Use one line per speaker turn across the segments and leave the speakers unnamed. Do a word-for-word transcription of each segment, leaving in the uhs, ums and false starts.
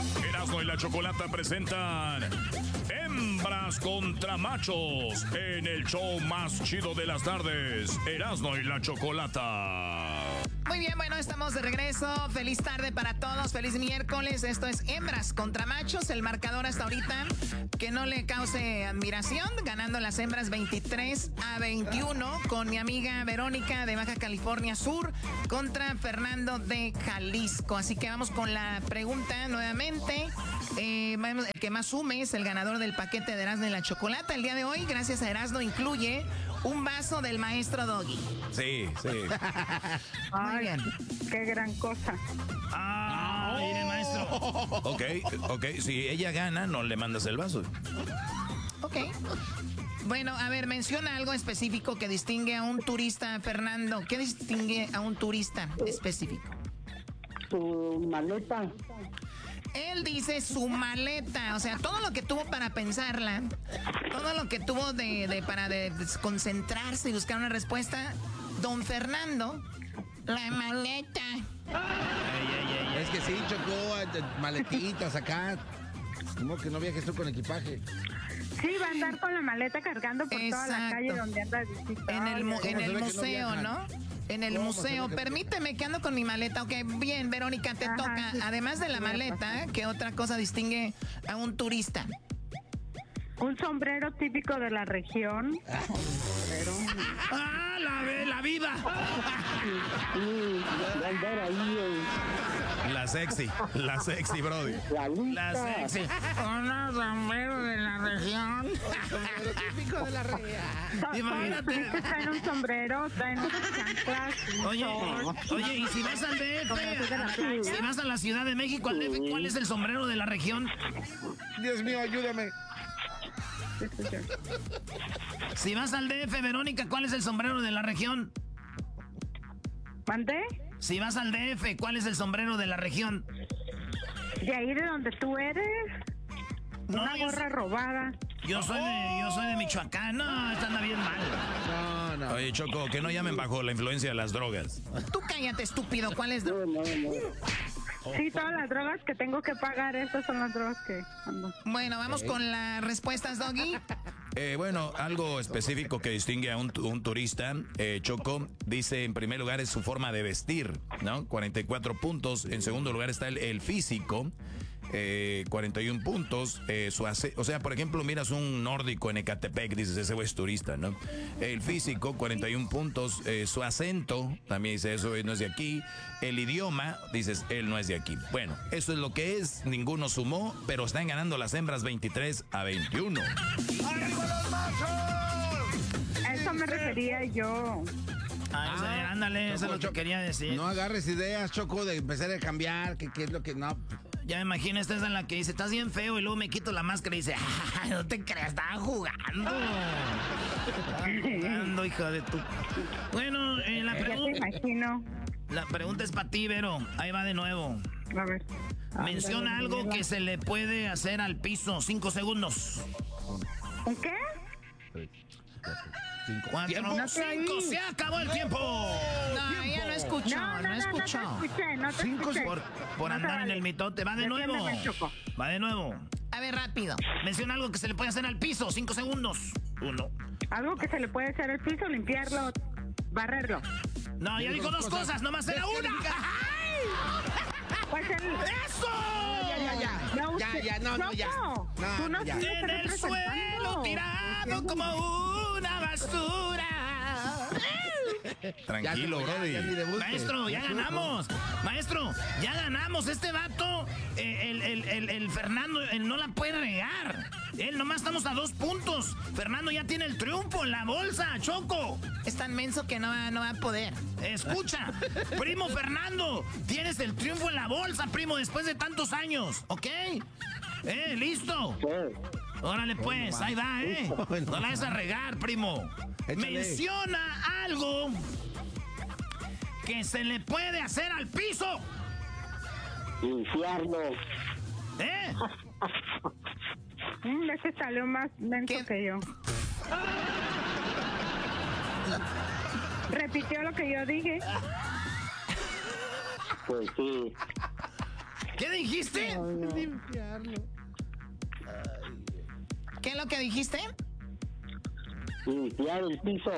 Erasmo y la Chocolata presentan Hembras contra Machos en el show más chido de las tardes, Erasmo y la Chocolata.
Muy bien, bueno, estamos de regreso. Feliz tarde para todos, feliz miércoles. Esto es Hembras contra Machos. El marcador hasta ahorita que no le cause admiración, ganando las hembras veintitrés a veintiuno con mi amiga Verónica de Baja California Sur contra Fernando de Jalisco. Así que vamos con la pregunta nuevamente. Eh, el que más sume es el ganador del paquete de Erasmo y la Chocolata. El día de hoy, gracias a Erasmo, incluye un vaso del maestro Doggy.
Sí, sí.
Muy bien.
Qué gran cosa.
Ah, oh. Mire, maestro. Ok, ok. Si ella gana, no le mandas el vaso.
Ok. Bueno, a ver, menciona algo específico que distingue a un turista, Fernando. ¿Qué distingue a un turista específico?
Su maleta.
Él dice su maleta, o sea, todo lo que tuvo para pensarla, todo lo que tuvo de, de para de concentrarse y buscar una respuesta, don Fernando, la maleta.
Ay, ay, ay, es que sí, chocó maletitas acá. Como que no viajes tú con equipaje.
Sí, va a andar con la maleta cargando por
Exacto.
toda la calle donde anda visitando.
En el, mu en el museo, ¿no? En el
¿Cómo
museo.
que...
Permíteme que ando con mi maleta. Ok, bien, Verónica, te Ajá, toca. Sí, además de la maleta, ¿qué otra cosa distingue a un turista?
Un sombrero típico de la región.
Pero... ¡Ah, la, la vida!
Sí, andar ahí, eh.
La sexy, la sexy, brody.
La,
la sexy.
Un sombrero de la región.
Un sombrero típico de la región.
Imagínate.
Traen un sombrero, traen unas chanclas.
Oye, oye, y si vas al D F, si vas a la Ciudad de México, al D F, ¿cuál es el sombrero de la región?
Dios mío, ayúdame.
Si vas al D F, Verónica, ¿cuál es el sombrero de la región?
¿Mandé?
Si vas al D F, ¿cuál es el sombrero de la región?
De ahí de donde tú eres.
No,
Una gorra
yo,
robada.
Yo soy de, yo soy de Michoacán. No, esta anda bien mal.
No, no.
Oye, Choco, que no llamen bajo la influencia de las drogas.
Tú cállate, estúpido. ¿Cuál es?
No, no, no. Sí, todas las drogas que tengo que pagar, estas son las drogas que ando.
Bueno, vamos con las respuestas, Doggy.
Eh, bueno, algo específico que distingue a un, un turista, eh, Choco, dice en primer lugar es su forma de vestir, ¿no? cuarenta y cuatro puntos. En segundo lugar está el, el físico, eh, cuarenta y uno puntos. Eh, su ace o sea, por ejemplo, miras un nórdico en Ecatepec, dices, ese güey es turista, ¿no? El físico, cuarenta y uno puntos. Eh, su acento, también dice, eso no es de aquí. El idioma, dices, él no es de aquí. Bueno, eso es lo que es. Ninguno sumó, pero están ganando las hembras veintitrés a veintiuno.
¡Arriba los machos!
A eso me refería yo.
Ah, o sea, ándale, Choco, eso es lo que Choco, quería decir.
No agarres ideas, Choco, de empezar a cambiar, que qué es lo que no...
Ya me imagino, esta es en la que dice, estás bien feo, y luego me quito la máscara y dice, ah, no te creas, estaba jugando. Estaba jugando, hija de tu... Bueno, eh, la pregunta...
Ya te imagino.
La pregunta es para ti, Vero. Ahí va de nuevo.
A ver.
Menciona algo ver, que se le puede hacer al piso. Cinco segundos.
¿Un qué?
Tres, cuatro, cinco.
Cuatro, no cinco. Se acabó el tiempo. No, tiempo. Ella no escuchó.
No, no,
no,
no
escuchó.
No, no te escuché, no te
cinco
escuché.
por, por no andar vale. en el mitote. Va de nuevo. Va de nuevo. A ver, rápido. Menciona algo que se le puede hacer al piso. Cinco segundos. Uno.
Algo que se le puede hacer al piso, limpiarlo, barrerlo.
No, ya dijo dos cosas, cosas nomás era una.
Pues el...
¡Eso!
Ya, ya, ya.
No,
ya, ya, no, no, ya.
No,
no,
no
ya.
En el suelo tirado como una basura.
Tranquilo, ya, brody.
Ya, ya Maestro, ya ganamos. Maestro, ya ganamos. Este vato, eh, el, el, el, el Fernando, él no la puede regar. Él nomás estamos a dos puntos. Fernando ya tiene el triunfo en la bolsa, Choco. Es tan menso que no va, no va a poder. Escucha, primo Fernando, tienes el triunfo en la bolsa, primo, después de tantos años, ¿ok? ¿Eh? ¿Listo? Órale pues, ahí va, ¿eh? No la vas a regar, primo. Échale. Menciona algo que se le puede hacer al piso.
Limpiarlo.
¿Eh?
Mm, ese salió más lento que yo. Repitió lo que yo dije.
Pues sí.
¿Qué dijiste?
Limpiarlo.
¿Qué es lo que dijiste?
Limpiar el piso.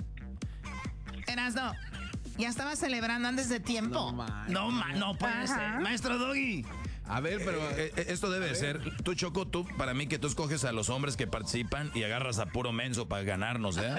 Erasno, ya estaba celebrando antes de tiempo.
No, man.
No, ma, no puede
Ajá.
ser. Maestro Doggy.
A ver, pero...
Eh, eh, esto debe de ser, tú Choco, tú, para mí que tú escoges a los hombres que participan y agarras a puro menso para ganarnos, ¿eh?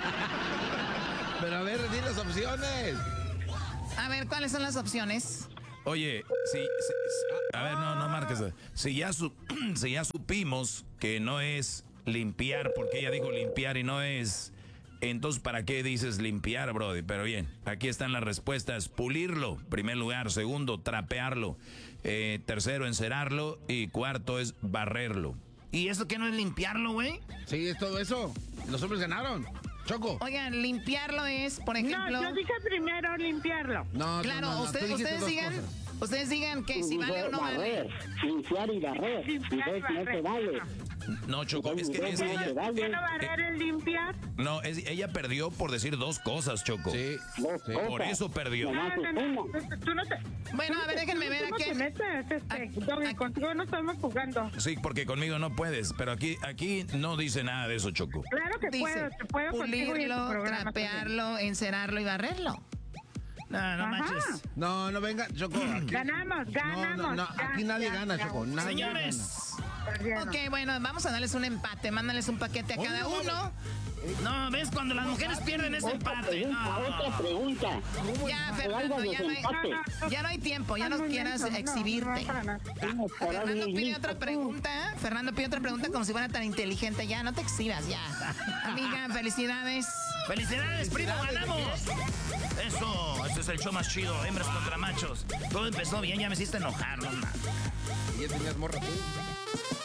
Pero a ver, di las opciones.
A ver, ¿cuáles son las opciones?
Oye, si, si- si- a ver, no, no marques. Si ya, su- si ya supimos que no es limpiar, porque ella dijo limpiar y no es, entonces ¿para qué dices limpiar, brody? Pero bien, aquí están las respuestas. Pulirlo, primer lugar. Segundo, trapearlo. Eh, tercero, encerarlo. Y cuarto es barrerlo.
¿Y eso qué no es limpiarlo, güey?
Sí, es todo eso. Los hombres ganaron. Choco.
Oigan, limpiarlo es, por ejemplo...
No, yo dije primero limpiarlo.
No,
Claro,
no, no,
usted-
tú dijiste
ustedes
dos
digan,
cosas.
ustedes digan que si vale o no
barrer,
vale.
limpiar y barrer.
Limpiar y
Entonces no te
barrer.
vale.
No, Choco, es que, es que
No te
ella,
vale.
¿Qué no barrer el limpiar?
no, es- ella perdió por decir dos cosas, Choco.
Sí.
Dos
sí.
cosas.
Por eso perdió.
Nomás
No, no,
es
no,
una.
tú- tú no te...
Bueno, a ver, déjenme ver
¿Cómo
aquí.
te metes, este,
Aquí-
Doggy?
aquí-
Contigo no estamos jugando.
Sí, porque conmigo no puedes, pero aquí, aquí no dice nada de eso, Choco.
Claro que
Dice,
puedo, te puedo contigo y en tu
pulirlo,
programa
trapearlo, encerrarlo y barrerlo.
No, no
Ajá.
manches.
No, no venga, Choco. Aquí,
Ganamos,
no,
ganamos.
no, no,
ya,
aquí nadie
ya,
gana,
ya.
Choco. Nadie
Señores.
Perdieron.
Ok, bueno, vamos a darles un empate. Mándales un paquete a cada uno.
No, ¿ves? Cuando las mujeres pierden ese
Otra
empate.
pregunta,
No.
otra pregunta.
Ya,
Algo
Fernando,
de
ya no, hay,
desempate.
ya no hay tiempo. Ya no
Muy
quieras
lento, no,
exhibirte.
no, para nada.
Vamos para
Fernando
darle
pide
listo.
otra pregunta. Fernando pide otra pregunta como si fuera tan inteligente. Ya, no te exhibas, ya. Amiga, felicidades.
¡Felicidades, primo! ¡Ganamos! Eso, este es el show más chido, hembras contra machos. Todo empezó bien, ya me hiciste enojar, no mames.
Y ya tenías morra tú.